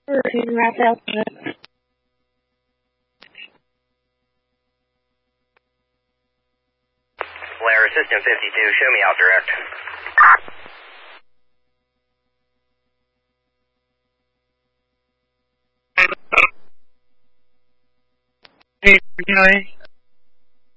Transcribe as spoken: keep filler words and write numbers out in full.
Raphael. Blair, System fifty-two, show me out direct. Hey, Renee,